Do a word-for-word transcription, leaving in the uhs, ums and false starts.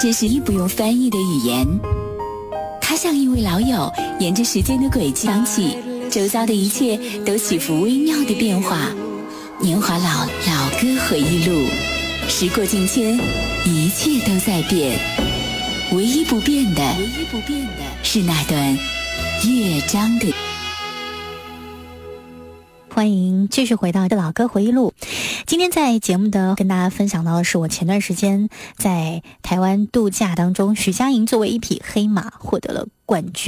这是一不用翻译的语言。它像一位老友，沿着时间的轨迹想起，周遭的一切都起伏微妙的变化。年华老老歌回忆录，时过境迁，一切都在变，唯一不变的，唯一不变的是那段乐章的。 欢迎继续回到这老歌回忆录。今天在节目的跟大家分享到的是我前段时间在台湾度假当中，许佳莹作为一匹黑马获得了冠军。